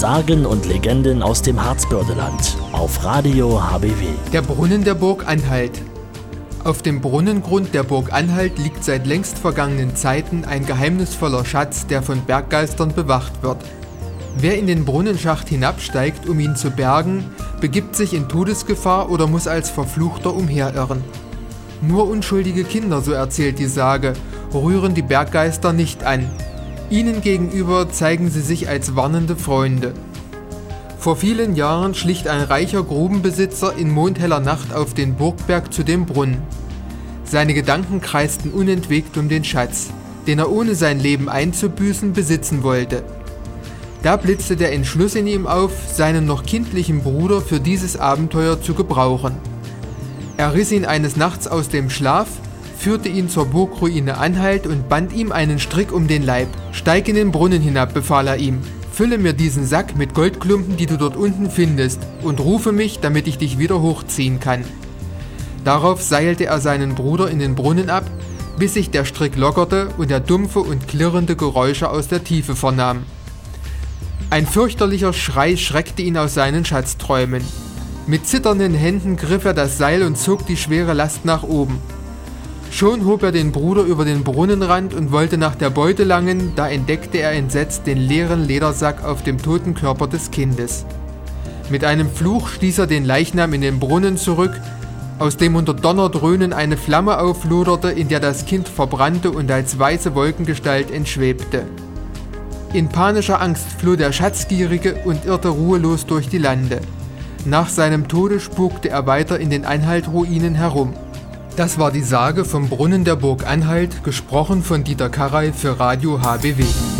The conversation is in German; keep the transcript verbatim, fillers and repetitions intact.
Sagen und Legenden aus dem Harzbördeland auf Radio H B W. Der Brunnen der Burg Anhalt. Auf dem Brunnengrund der Burg Anhalt liegt seit längst vergangenen Zeiten ein geheimnisvoller Schatz, der von Berggeistern bewacht wird. Wer in den Brunnenschacht hinabsteigt, um ihn zu bergen, begibt sich in Todesgefahr oder muss als Verfluchter umherirren. Nur unschuldige Kinder, so erzählt die Sage, rühren die Berggeister nicht an. Ihnen gegenüber zeigen sie sich als warnende Freunde. Vor vielen Jahren schlich ein reicher Grubenbesitzer in mondheller Nacht auf den Burgberg zu dem Brunnen. Seine Gedanken kreisten unentwegt um den Schatz, den er ohne sein Leben einzubüßen besitzen wollte. Da blitzte der Entschluss in ihm auf, seinen noch kindlichen Bruder für dieses Abenteuer zu gebrauchen. Er riss ihn eines Nachts aus dem Schlaf, führte ihn zur Burgruine Anhalt und band ihm einen Strick um den Leib. »Steig in den Brunnen hinab«, befahl er ihm. »Fülle mir diesen Sack mit Goldklumpen, die du dort unten findest, und rufe mich, damit ich dich wieder hochziehen kann.« Darauf seilte er seinen Bruder in den Brunnen ab, bis sich der Strick lockerte und er dumpfe und klirrende Geräusche aus der Tiefe vernahm. Ein fürchterlicher Schrei schreckte ihn aus seinen Schatzträumen. Mit zitternden Händen griff er das Seil und zog die schwere Last nach oben. Schon hob er den Bruder über den Brunnenrand und wollte nach der Beute langen, da entdeckte er entsetzt den leeren Ledersack auf dem toten Körper des Kindes. Mit einem Fluch stieß er den Leichnam in den Brunnen zurück, aus dem unter Donnerdröhnen eine Flamme aufloderte, in der das Kind verbrannte und als weiße Wolkengestalt entschwebte. In panischer Angst floh der Schatzgierige und irrte ruhelos durch die Lande. Nach seinem Tode spukte er weiter in den Anhalt-Ruinen herum. Das war die Sage vom Brunnen der Burg Anhalt, gesprochen von Dieter Karey für Radio H B W.